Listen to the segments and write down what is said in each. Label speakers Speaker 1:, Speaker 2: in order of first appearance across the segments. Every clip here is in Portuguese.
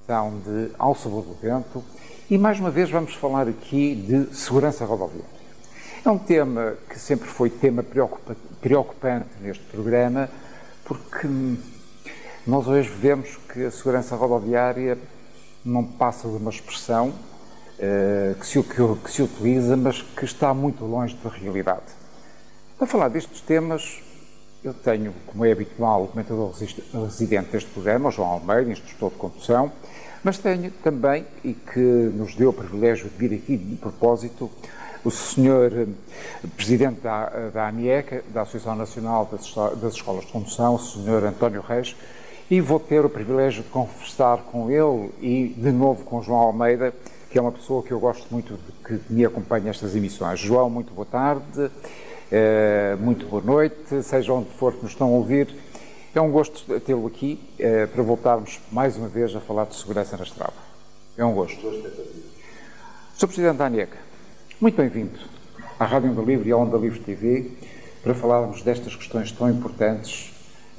Speaker 1: então de Ao Sabor do Vento e mais uma vez vamos falar aqui de segurança rodoviária. É um tema que sempre foi tema preocupante neste programa, porque nós hoje vemos que a segurança rodoviária não passa de uma expressão que se utiliza, mas que está muito longe da realidade. Para falar destes temas, eu tenho, como é habitual, o comentador residente deste programa, o João Almeida, instrutor de condução, mas tenho também, e que nos deu o privilégio de vir aqui de propósito, o senhor presidente da ANIECA, da Associação Nacional das Escolas de Condução, o senhor António Reis, e vou ter o privilégio de conversar com ele e, de novo, com o João Almeida, que é uma pessoa que eu gosto muito de que me acompanhe nestas emissões. João, muito boa tarde, muito boa noite, seja onde for que nos estão a ouvir. É um gosto tê-lo aqui para voltarmos mais uma vez a falar de segurança na estrada. É um gosto. Sr. Presidente da ANIECA, muito bem-vindo à Rádio Onda Livre e à Onda Livre TV para falarmos destas questões tão importantes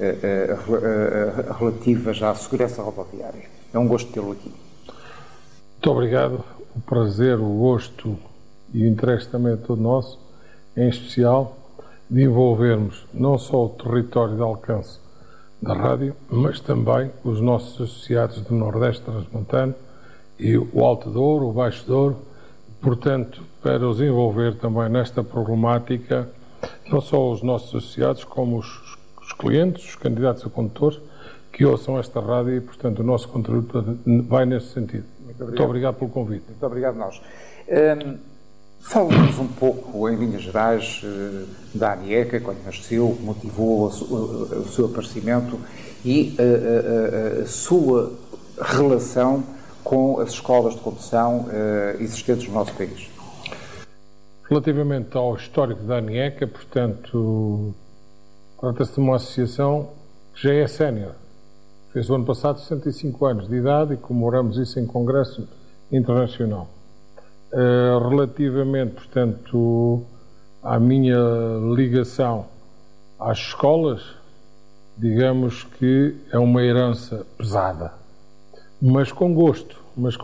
Speaker 1: relativas à segurança rodoviária. É um gosto tê-lo aqui.
Speaker 2: Muito obrigado. O prazer, o gosto e o interesse também é todo nosso, em especial de envolvermos não só o território de alcance da rádio, mas também os nossos associados do Nordeste Transmontano e o Alto Douro, o Baixo Douro, portanto, para os envolver também nesta problemática, não só os nossos associados, como os clientes, os candidatos a condutores, que ouçam esta rádio e, portanto, o nosso contributo vai nesse sentido. Muito obrigado pelo convite.
Speaker 1: Muito obrigado nós. Fale-nos um pouco, em linhas gerais, da ANIECA, quando nasceu, o que motivou o seu aparecimento e a sua relação com as escolas de condução existentes no nosso país.
Speaker 2: Relativamente ao histórico da ANIECA, portanto, trata-se de uma associação que já é sénior. Fez o ano passado 65 anos de idade e comemoramos isso em congresso internacional. Relativamente, portanto, à minha ligação às escolas, digamos que é uma herança pesada, mas com gosto.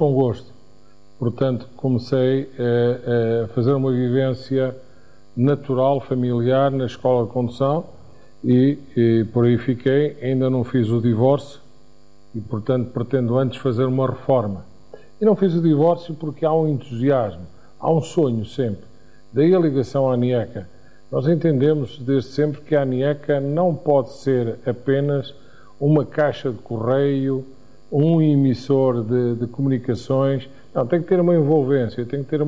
Speaker 2: Portanto, comecei a fazer uma vivência natural, familiar, na escola de condução e por aí fiquei. Ainda não fiz o divórcio e, portanto, pretendo antes fazer uma reforma. E não fiz o divórcio porque há um entusiasmo, há um sonho sempre. Daí a ligação à ANIECA. Nós entendemos desde sempre que a ANIECA não pode ser apenas uma caixa de correio, um emissor de comunicações. Não, tem que ter uma envolvência,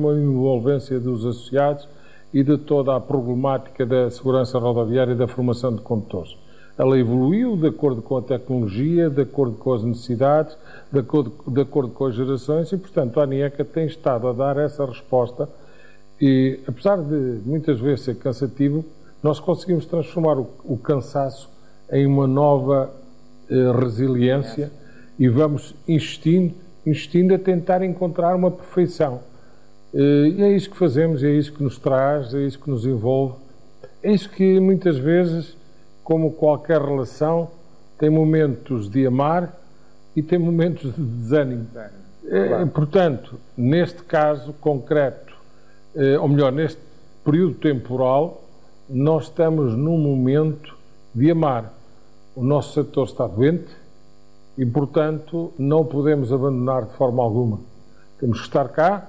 Speaker 2: dos associados e de toda a problemática da segurança rodoviária e da formação de condutores. Ela evoluiu de acordo com a tecnologia, de acordo com as necessidades, de acordo com as gerações e, portanto, a ANIECA tem estado a dar essa resposta e, apesar de muitas vezes ser cansativo, nós conseguimos transformar o cansaço em uma nova resiliência e vamos insistindo a tentar encontrar uma perfeição. E é isso que fazemos, é isso que nos traz, é isso que nos envolve, é isso que muitas vezes, como qualquer relação, tem momentos de amar e tem momentos de desânimo. Claro. Portanto, neste caso concreto, ou melhor, neste período temporal, nós estamos num momento de amar. O nosso setor está doente e, portanto, não podemos abandonar de forma alguma. Temos que estar cá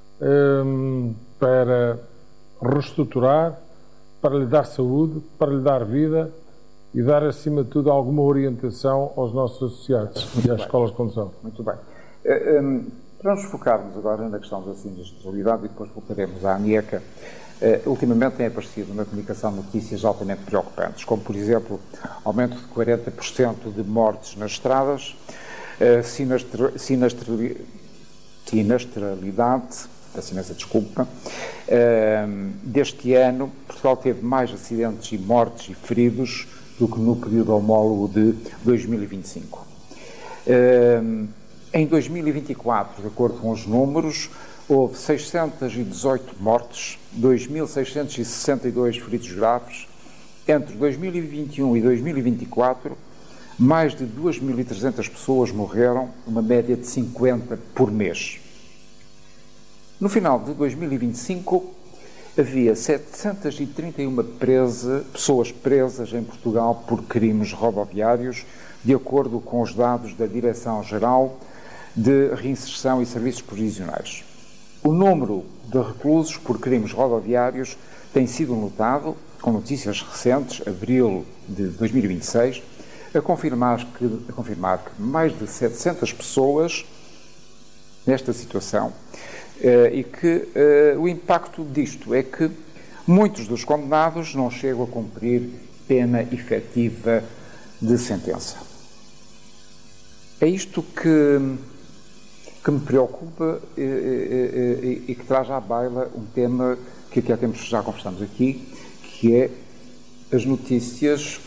Speaker 2: para reestruturar, para lhe dar saúde, para lhe dar vida e dar, acima de tudo, alguma orientação aos nossos associados e às escolas de condução.
Speaker 1: Muito bem. Para nos focarmos agora na questão da sinistralidade e depois voltaremos à ANIECA, ultimamente têm aparecido na comunicação notícias altamente preocupantes, como, por exemplo, aumento de 40% de mortes nas estradas, sinistralidade, peço imensa desculpa. Deste ano, Portugal teve mais acidentes e mortes e feridos do que no período homólogo de 2025. Em 2024, de acordo com os números, houve 618 mortes, 2.662 feridos graves. Entre 2021 e 2024, Mais de 2.300 pessoas morreram, uma média de 50 por mês. No final de 2025, havia 731 pessoas presas em Portugal por crimes rodoviários, de acordo com os dados da Direção-Geral de Reinserção e Serviços Prisionais. O número de reclusos por crimes rodoviários tem sido notado, com notícias recentes, abril de 2026, a confirmar que mais de 700 pessoas nesta situação, e que o impacto disto é que muitos dos condenados não chegam a cumprir pena efetiva de sentença. É isto que me preocupa e que traz à baila um tema que aqui há tempos já conversamos aqui, que é as notícias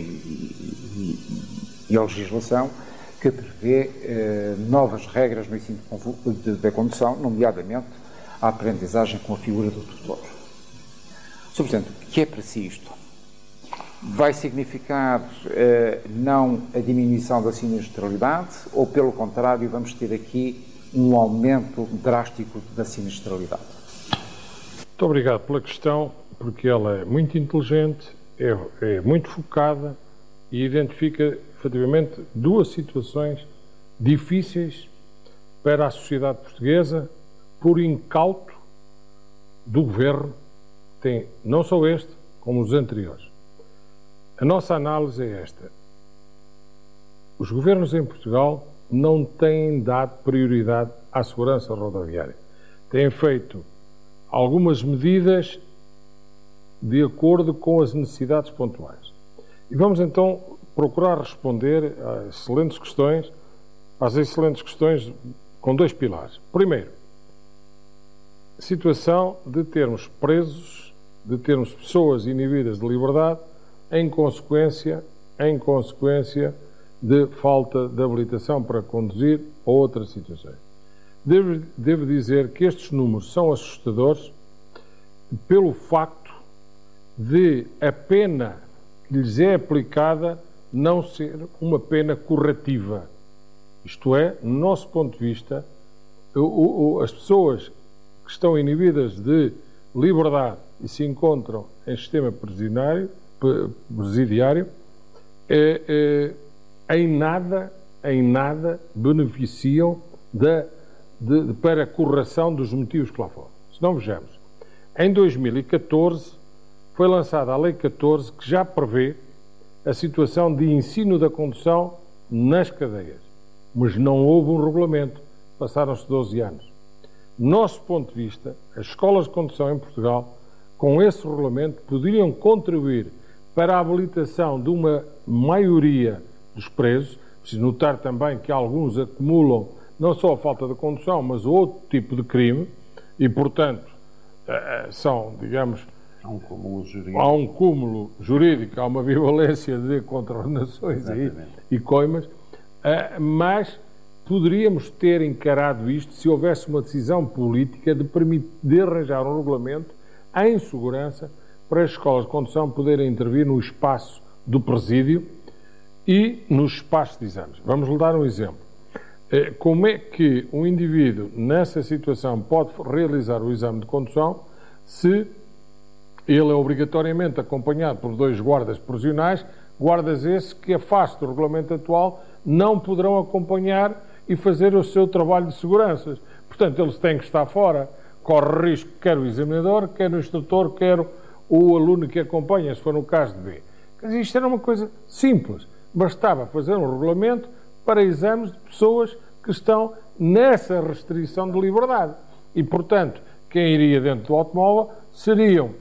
Speaker 1: e a legislação que prevê novas regras no ensino da condução, nomeadamente a aprendizagem com a figura do tutor. Sr. Presidente, o que é para si isto? Vai significar não a diminuição da sinistralidade ou, pelo contrário, vamos ter aqui um aumento drástico da sinistralidade?
Speaker 2: Muito obrigado pela questão, porque ela é muito inteligente, é muito focada e identifica efetivamente duas situações difíceis para a sociedade portuguesa por incauto do governo, tem não só este, como os anteriores. A nossa análise é esta. Os governos em Portugal não têm dado prioridade à segurança rodoviária. Têm feito algumas medidas de acordo com as necessidades pontuais. E vamos então procurar responder às excelentes questões com dois pilares. Primeiro, situação de termos presos, de termos pessoas inibidas de liberdade em consequência de falta de habilitação para conduzir ou outras situações. Devo dizer que estes números são assustadores pelo facto de a pena que lhes é aplicada não ser uma pena corretiva. Isto é, no nosso ponto de vista, as pessoas que estão inibidas de liberdade e se encontram em sistema presidiário, em nada beneficiam para a correção dos motivos que lá foram. Se não vejamos, em 2014 foi lançada a Lei 14, que já prevê a situação de ensino da condução nas cadeias. Mas não houve um regulamento, passaram-se 12 anos. Nosso ponto de vista, as escolas de condução em Portugal, com esse regulamento, poderiam contribuir para a habilitação de uma maioria dos presos. Preciso notar também que alguns acumulam não só a falta de condução, mas outro tipo de crime, e, portanto, são, digamos, há um cúmulo jurídico, há uma bivalência de contraordenações e coimas, mas poderíamos ter encarado isto se houvesse uma decisão política de arranjar um regulamento em segurança para as escolas de condução poderem intervir no espaço do presídio e nos espaços de exames. Vamos lhe dar um exemplo. Como é que um indivíduo nessa situação pode realizar o exame de condução se ele é obrigatoriamente acompanhado por 2 guardas prisionais, guardas esses que, a face do regulamento atual, não poderão acompanhar e fazer o seu trabalho de segurança. Portanto, eles têm que estar fora, corre risco quer o examinador, quer o instrutor, quer o aluno que acompanha, se for no caso de B. Quer dizer, isto era uma coisa simples. Bastava fazer um regulamento para exames de pessoas que estão nessa restrição de liberdade. E, portanto, quem iria dentro do automóvel seriam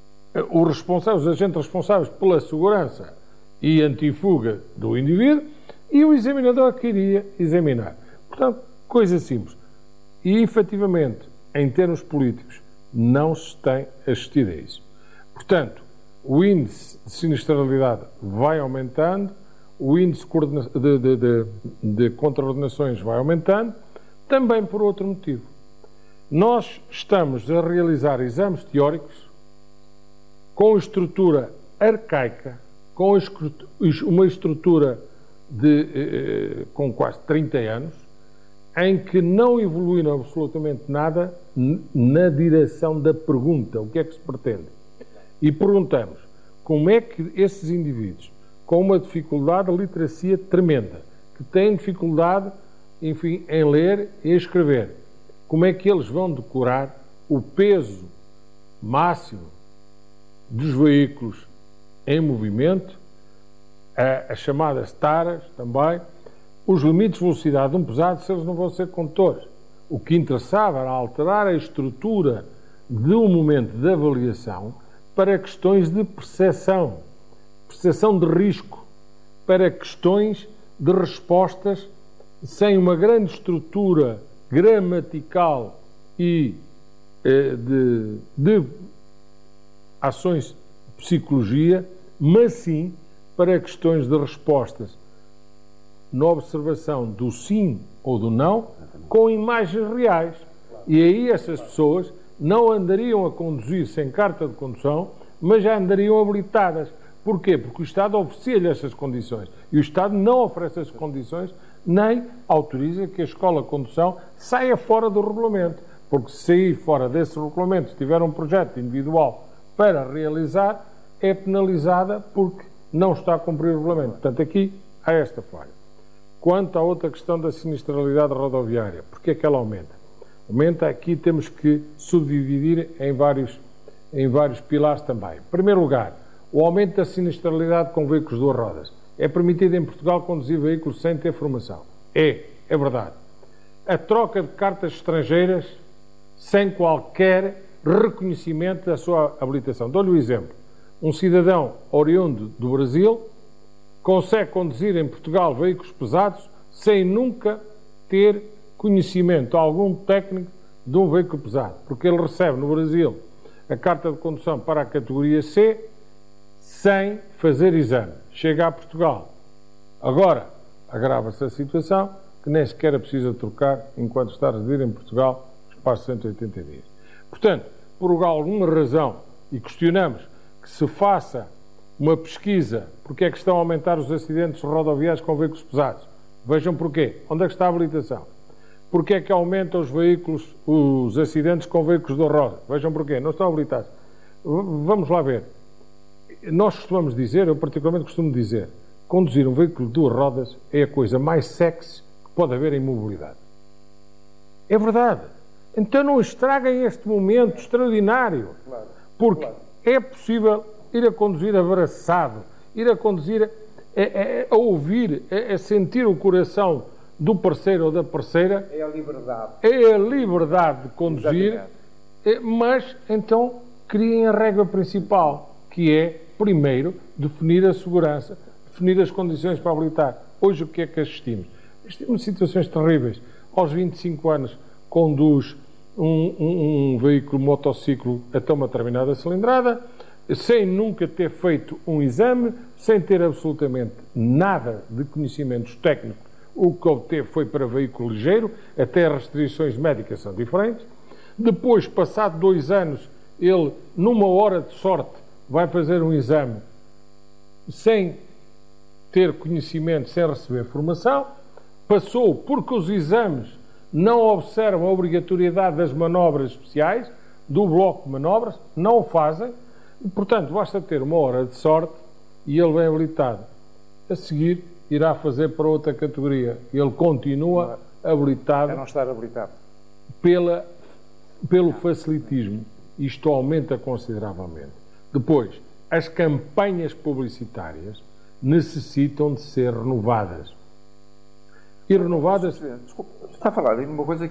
Speaker 2: os agentes responsáveis pela segurança e antifuga do indivíduo e o examinador que iria examinar. Portanto, coisa simples. E, efetivamente, em termos políticos, não se tem assistido a isso. Portanto, o índice de sinistralidade vai aumentando, o índice de contraordenações vai aumentando, também por outro motivo. Nós estamos a realizar exames teóricos com estrutura arcaica, com uma estrutura com quase 30 anos, em que não evoluíram absolutamente nada na direção da pergunta, o que é que se pretende. E perguntamos, como é que esses indivíduos, com uma dificuldade de literacia tremenda, que têm dificuldade, enfim, em ler e escrever, como é que eles vão decorar o peso máximo dos veículos em movimento, as chamadas taras também, os limites de velocidade de um pesado, se eles não vão ser condutores. O que interessava era alterar a estrutura de um momento de avaliação para questões de percepção de risco, para questões de respostas sem uma grande estrutura gramatical e de ações de psicologia, mas sim para questões de respostas na observação do sim ou do não, com imagens reais. E aí essas pessoas não andariam a conduzir sem carta de condução, mas já andariam habilitadas. Porquê? Porque o Estado oferecia-lhe essas condições. E o Estado não oferece essas condições, nem autoriza que a escola de condução saia fora do regulamento. Porque se sair fora desse regulamento, se tiver um projeto individual para realizar, é penalizada porque não está a cumprir o regulamento. Portanto, aqui há esta falha. Quanto à outra questão da sinistralidade rodoviária, porque é que ela aumenta? Aumenta, aqui temos que subdividir em vários pilares também. Em primeiro lugar, o aumento da sinistralidade com veículos de duas rodas. É permitido em Portugal conduzir veículos sem ter formação. É verdade. A troca de cartas estrangeiras sem qualquer reconhecimento da sua habilitação. Dou-lhe um exemplo. Um cidadão oriundo do Brasil consegue conduzir em Portugal veículos pesados sem nunca ter conhecimento algum técnico de um veículo pesado, porque ele recebe no Brasil a carta de condução para a categoria C sem fazer exame. Chega a Portugal. Agora, agrava-se a situação que nem sequer é preciso trocar enquanto está a residir em Portugal espaço de 180 dias. Portanto, por alguma razão, e questionamos que se faça uma pesquisa, porque é que estão a aumentar os acidentes rodoviários com veículos pesados. Vejam porquê. Onde é que está a habilitação? Porque é que aumentam os acidentes com veículos de roda? Vejam porquê. Não estão habilitados. Vamos lá ver. Nós costumamos dizer, eu particularmente costumo dizer, conduzir um veículo de duas rodas é a coisa mais sexy que pode haver em mobilidade. É verdade. Então não estraguem este momento extraordinário. Porque é possível ir a conduzir abraçado, ir a conduzir a ouvir, a sentir o coração do parceiro ou da parceira.
Speaker 1: É a liberdade.
Speaker 2: É a liberdade de conduzir, mas então criem a regra principal, que é, primeiro, definir a segurança, definir as condições para habilitar. Hoje o que é que assistimos? Assistimos a situações terríveis. Aos 25 anos conduz um veículo motociclo até uma determinada cilindrada, sem nunca ter feito um exame, sem ter absolutamente nada de conhecimentos técnicos. O que obteve foi para veículo ligeiro, até as restrições médicas são diferentes. Depois, passado 2 anos, ele, numa hora de sorte, vai fazer um exame sem ter conhecimento, sem receber formação. Passou porque os exames não observam a obrigatoriedade das manobras especiais, do bloco de manobras, não o fazem. E, portanto, basta ter uma hora de sorte e ele vem habilitado. A seguir, irá fazer para outra categoria. Ele continua habilitado.
Speaker 1: A não estar habilitado.
Speaker 2: Pelo facilitismo. Isto aumenta consideravelmente. Depois, as campanhas publicitárias necessitam de ser renovadas. E renovadas...
Speaker 1: Desculpe, está a falar de uma coisa